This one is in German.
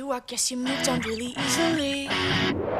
you, I guess you moved on really easily.